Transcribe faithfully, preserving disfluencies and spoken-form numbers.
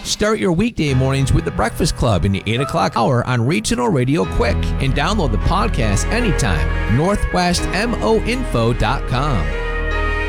Start your weekday mornings with The Breakfast Club in the eight o'clock hour on Regional Radio Quick, and download the podcast anytime. northwest mo info dot com.